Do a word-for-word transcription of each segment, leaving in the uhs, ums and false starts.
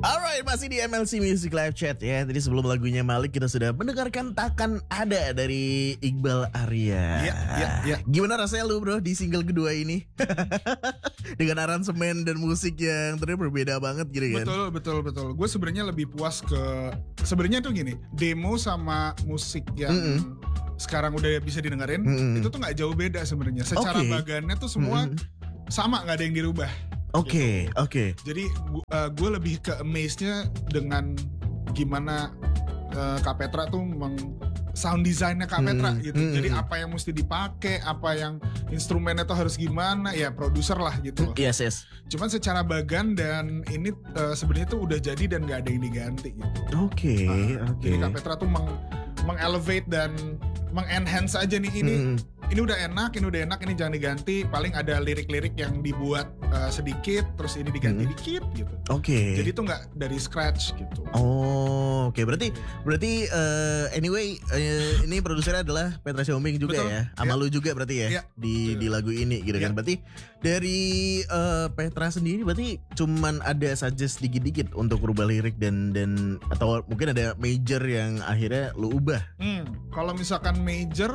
Alright, masih di M L C Music Live Chat ya. Tadi sebelum lagunya Malik kita sudah mendengarkan Takkan Ada dari Iqbal Arya. Iya, iya, iya. Gimana rasanya lu bro di single kedua ini? Dengan aransemen dan musik yang ternyata berbeda banget gitu kan? Betul, betul, betul. Gue sebenarnya lebih puas ke sebenarnya tuh gini, demo sama musik yang mm-hmm. sekarang udah bisa didengerin, mm-hmm. itu tuh nggak jauh beda sebenarnya. Secara okay. bagannya tuh semua mm-hmm. sama, nggak ada yang dirubah. Oke, okay, gitu. oke. Okay. Jadi uh, gue lebih ke amaze-nya dengan gimana uh, Kak Petra tuh meng sound design-nya Kak Petra hmm, gitu. Hmm, Jadi apa yang mesti dipakai, apa yang instrumennya tuh harus gimana, ya produser lah gitu. Yes, yes. Cuman secara bagan dan ini uh, sebenarnya tuh udah jadi dan nggak ada yang diganti gitu. Oke, okay, uh, oke. Okay. Jadi Kak Petra tuh meng mengelevate dan mengenhance aja nih ini. Hmm. Ini udah enak, ini udah enak, ini jangan diganti. Paling ada lirik-lirik yang dibuat uh, sedikit, terus ini diganti hmm. dikit gitu. Oke. Okay. Jadi itu nggak dari scratch gitu. Oh, oke. Okay. Berarti, berarti uh, anyway uh, ini produsernya adalah Petra Sihombing juga. Betul. Ya. Sama ya. Lu juga berarti ya, ya. di Betul. di lagu ini gitu ya. Kan. Berarti dari uh, Petra sendiri berarti cuman ada suggest dikit-dikit untuk rubah lirik dan dan atau mungkin ada major yang akhirnya lu ubah. Hmm. Kalau misalkan major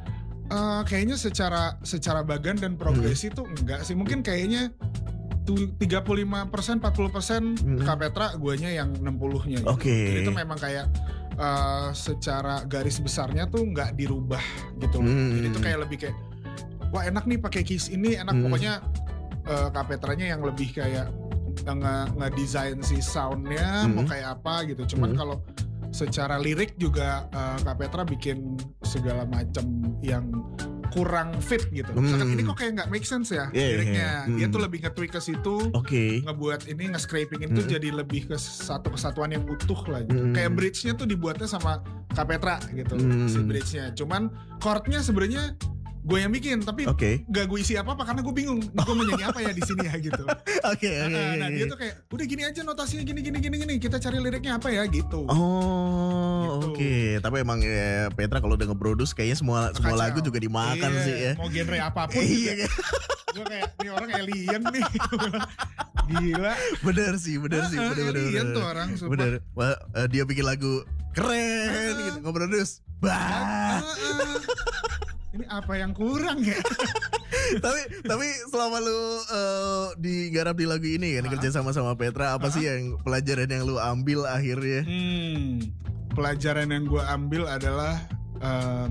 Uh, kayaknya secara secara bagan dan progresi hmm. tuh enggak sih. Mungkin kayaknya tuh tiga puluh lima persen empat puluh persen hmm. Kak Petra, guanya yang enam puluh-nya gitu. Oke. Okay. Jadi itu memang kayak uh, secara garis besarnya tuh enggak dirubah gitu. Hmm. Jadi itu kayak lebih kayak wah enak nih pakai keys ini, enak hmm. pokoknya uh, Kak Petranya yang lebih kayak nge-design si soundnya hmm. mau kayak apa gitu. Cuman hmm. kalau secara lirik juga uh, Kak Petra bikin segala macam yang kurang fit gitu. Misalkan hmm. ini kok kayak nggak make sense ya yeah, liriknya. Yeah. Dia hmm. tuh lebih nge-tweak ke situ, okay. ngebuat ini nge-scraping itu hmm. jadi lebih ke satu kesatuan yang utuh lah. Gitu. Hmm. Kayak bridge-nya tuh dibuatnya sama Kak Petra gitu, hmm. si bridge-nya. Cuman chord-nya sebenarnya gue yang bikin, tapi okay. gak gue isi apa-apa karena gue bingung gue mau nyanyi apa ya di sini ya gitu. Oke, oke. Nah, nah dia tuh kayak udah gini aja notasinya gini gini gini gini. Kita cari liriknya apa ya gitu. Oh, gitu. Oke. Okay. Tapi emang ya, Petra kalau udah nge-produce kayaknya semua Kacau. semua lagu juga dimakan iya, sih ya. Mau genre apapun. Iya. Gue kayak ini orang alien nih. Gila. Bener sih, bener sih, bener bener. Alien tuh orang. Sumpah. Bener. Well, uh, dia bikin lagu keren uh, gitu, nge-produce. Bah. Uh, uh. Ini apa yang kurang ya? tapi tapi selama lu uh, digarap di lagu ini kan, uh-huh. kerja sama sama Petra, apa uh-huh. sih yang pelajaran yang lu ambil akhirnya? Hmm, pelajaran yang gue ambil adalah um,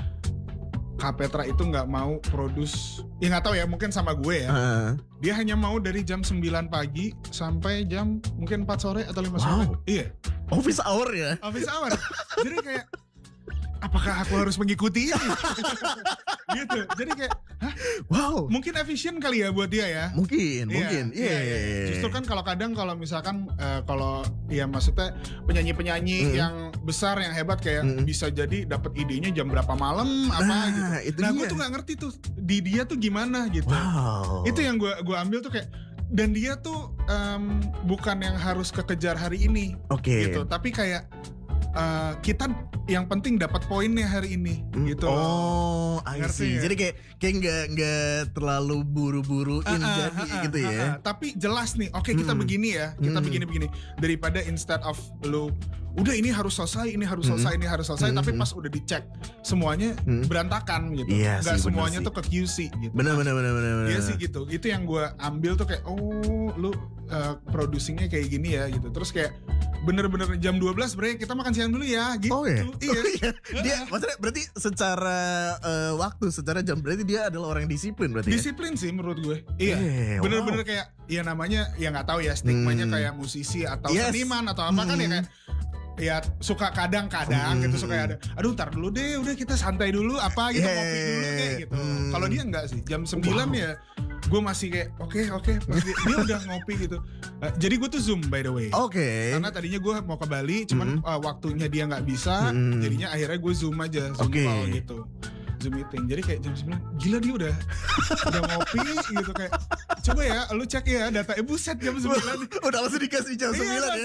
Kak Petra itu nggak mau produce, ya nggak tahu ya, mungkin sama gue ya. Uh-huh. Dia hanya mau dari jam sembilan pagi sampai jam mungkin empat sore atau lima sore. Wow. Iya. Office hour ya? Office hour. Jadi kayak apakah aku harus mengikuti ini? Gitu. Jadi kayak, hah? Wow. Mungkin efisien kali ya buat dia ya. Mungkin, yeah, mungkin. Iya. Yeah, yeah, yeah. Justru kan kalau kadang kalau misalkan uh, kalau ya maksudnya penyanyi-penyanyi mm. yang besar yang hebat kayak mm. bisa jadi dapat idenya jam berapa malam apa nah, gitu. Itu nah, gue tuh nggak ngerti tuh di dia tuh gimana gitu. Wow. Itu yang gue gue ambil tuh kayak, dan dia tuh um, bukan yang harus kekejar hari ini. Oke. Okay. Gitu. Tapi kayak Uh, kita yang penting dapat poinnya hari ini hmm. gitu. Oh, I see. Jadi kayak kayak nggak nggak terlalu buru-buruin uh, uh, jadi uh, uh, gitu uh, uh, ya. Uh, tapi jelas nih, oke okay, kita hmm. begini ya, kita hmm. begini-begini daripada instead of lu udah ini harus selesai, ini harus selesai, hmm. ini harus selesai, hmm. tapi pas udah dicek semuanya hmm. berantakan gitu. Iya nggak sih, semuanya tuh ke Q C gitu. Benar benar benar benar. Iya sih gitu. Itu yang gue ambil tuh kayak oh lu uh, producingnya kayak gini ya gitu. Terus kayak bener-bener jam dua belas bre kita makan siang dulu ya gitu. Oh iya. Iya. Oh, iya. Dia maksudnya berarti secara uh, waktu, secara jam berarti dia adalah orang yang disiplin berarti. Disiplin ya? Sih menurut gue. Iya. Eh, bener-bener wow. kayak ya namanya ya nggak tahu ya stigmanya hmm. kayak musisi atau yes. seniman atau apa hmm. kan ya kayak ya suka kadang-kadang hmm. gitu suka ada aduh ntar dulu deh udah kita santai dulu apa gitu yeah. ngopi dulu deh gitu. Hmm. Kalau dia enggak sih jam sembilan wow. ya gue masih kayak oke okay, oke okay. dia, dia udah ngopi gitu. Uh, jadi gue tuh Zoom by the way. Oke. Okay. Karena tadinya gue mau ke Bali, cuman mm-hmm. uh, waktunya dia nggak bisa, mm-hmm. jadinya akhirnya gue Zoom aja, Zoom okay. call gitu, Zoom meeting. Jadi kayak jam sembilan, gila dia udah udah ngopi gitu kayak. Coba ya, lu cek ya data, eh buset jam sembilan. Udah langsung dikasih jam sembilan ya.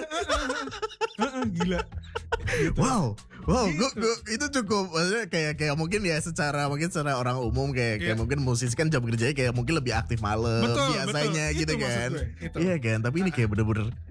Gila. Gitu. Wow. Wow, gitu. gua, gua, itu cukup maksudnya kayak kayak mungkin ya secara mungkin secara orang umum kayak yeah. kayak mungkin musisi kan jam kerjanya kayak mungkin lebih aktif malam betul, biasanya betul. gitu itu kan. Iya kan, tapi ini kayak bener-bener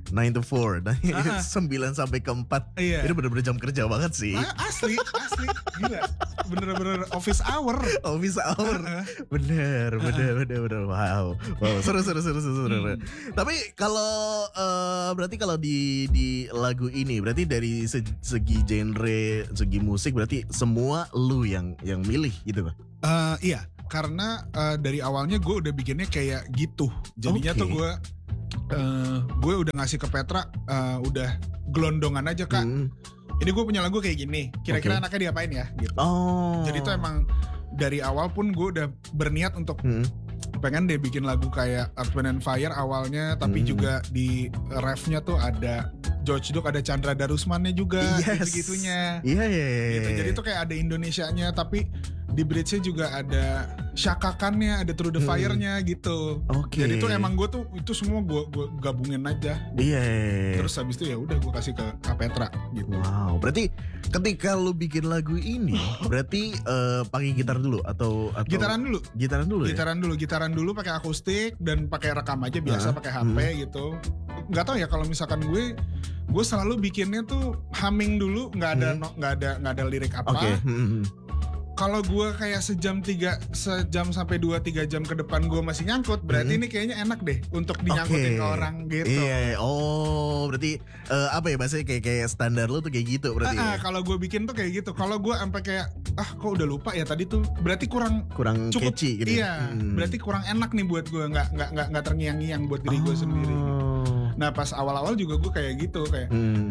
nine to four, nah, Ah. sembilan sampai ke empat. Iya. Itu bener-bener jam kerja banget sih. Ah, asli, asli, gila, bener-bener office hour. Office hour. Ah. Bener, bener, bener, bener. Wow, wow, seru, seru, seru, seru, seru. Hmm. Tapi kalau eh, berarti kalau di di lagu ini, berarti dari se- segi genre, segi musik, berarti semua lu yang yang milih gitu kan? Eh, iya, karena eh, dari awalnya gue udah bikinnya kayak gitu. Jadinya Oke. tuh gue eh, gue udah ngasih ke Petra, eh, udah gelondongan aja kak. Hmm. Ini gue punya lagu kayak gini. Kira-kira Oke. anaknya diapain ya? Gitu. Oh. Jadi itu emang dari awal pun gue udah berniat untuk Hmm. pengen deh bikin lagu kayak Earth, Wind and Fire awalnya, tapi Hmm. juga di refnya tuh ada George Duke, ada Chandra Darusmannya juga, Yes. gitu-gitunya. Iya, iya, iya. Gitu. Jadi tuh kayak ada Indonesianya, tapi di bridge-nya juga ada Shaka-kannya, ada Through the Hmm. Fire-nya gitu. Oke. Jadi tuh emang gue tuh itu semua gue gue gabungin aja. Iya, iya, iya. Terus habis itu ya udah gue kasih ke Kak Petra gitu. Wow, berarti ketika lu bikin lagu ini, berarti eh, pakai gitar dulu atau atau Gitaran dulu. gitaran dulu ya? Gitaran dulu, gitaran dulu pakai akustik dan pakai rekam aja biasa Heeh. pakai H P gitu. Nggak tahu ya kalau misalkan gue gue selalu bikinnya tuh humming dulu, nggak ada Hmm. no- nggak ada nggak ada lirik apa. Oke. hmm, hmm. Kalau gue kayak sejam tiga sejam sampai dua tiga jam ke depan gue masih nyangkut, berarti Hmm. ini kayaknya enak deh untuk dinyangkutin Oke. ke orang gitu. Iya, oh berarti eh, apa ya bahasanya kayak kayak standar lu tuh kayak gitu berarti Ah, ah, ya? kalau gue bikin tuh kayak gitu. Kalau gue sampai kayak ah kok udah lupa ya tadi tuh, berarti kurang Kurang cukup. catchy gitu. Iya, ya? Hmm. berarti kurang enak nih buat gue, nggak nggak nggak nggak terngiang-ngiang buat diri gue sendiri. Oh. Nah pas awal-awal juga gue kayak gitu kayak Hmm.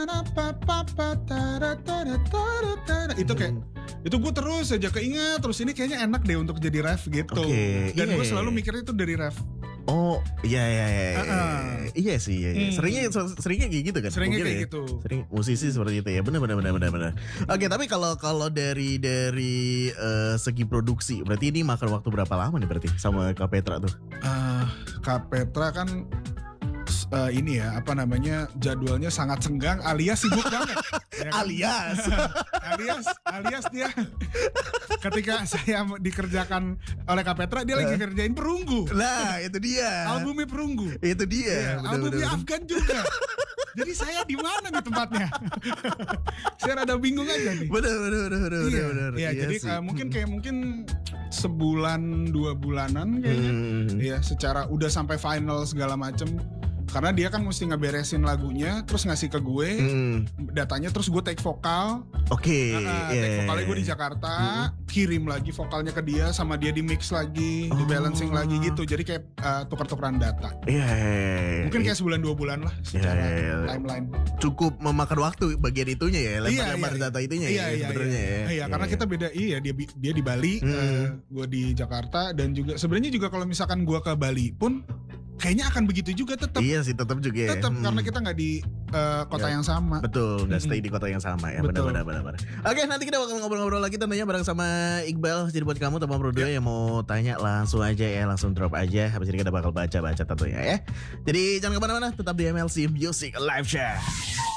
tarananapapapataratataratara. Itu kayak itu gue terus aja keinget terus ini kayaknya enak deh untuk jadi ref gitu. Oke, Dan gue iya. selalu mikirnya itu dari ref. Oh, iya iya iya. iya. Ah-ah. Iya sih, iya, iya. Hmm. Seringnya seringnya kayak gitu kan? Seringnya Mungkin kayak ya? gitu. Sering musisi seperti itu ya. Benar benar benar benar benar. Oke, tapi kalau kalau dari dari eh, segi produksi, berarti ini makan waktu berapa lama nih berarti sama Kak Petra tuh? Eh, Kak Petra kan eh, ini ya apa namanya jadwalnya sangat senggang alias sibuk banget. Ya kan? Alias. alias alias dia ketika saya dikerjakan oleh Kak Petra dia lagi kerjain Perunggu. Nah, itu dia. Albumnya Perunggu. Itu dia. Iya, benar, albumnya benar, benar. Afgan juga. Jadi saya di mana nih tempatnya? Saya rada bingung aja nih. Benar benar benar benar Iya, benar. iya, jadi sih. uh, mungkin kayak mungkin sebulan dua bulanan kayaknya. Hmm. Iya, secara udah sampai final segala macem. Karena dia kan mesti ngeberesin lagunya, terus ngasih ke gue Hmm. datanya, terus gue take vokal. Oke. Nah, iya, take iya, vokalnya gue di iya. Jakarta, kirim lagi vokalnya ke dia, sama dia di mix lagi, di Oh. balancing lagi gitu. Jadi kayak uh, tukar-tukaran data. Iya. iya, iya. Mungkin kayak sebulan dua bulan lah secara Iya, iya, iya. timeline. Cukup memakan waktu bagian itunya ya, lempar-lempar iya, data itunya iya, ya iya, sebenarnya iya. ya. Iya, karena kita beda. Iya, dia bi- dia di Bali, Hmm. eh, gue di Jakarta, dan juga sebenarnya juga kalau misalkan gue ke Bali pun kayaknya akan begitu juga tetap. Iya sih tetap juga ya. Tetap Hmm. karena kita nggak di eh, kota Ya. yang sama. Betul, nggak stay Mm-mm. di kota yang sama ya. Betul. Benar-benar benar. Oke, nanti kita bakal ngobrol-ngobrol lagi tentunya bareng sama Iqbal. Jadi buat kamu teman berdua yang mau tanya langsung aja ya, langsung drop aja. Habis ini kita bakal baca-baca tentunya ya. Jadi jangan kemana-mana, tetap di M L C Music Live Chat.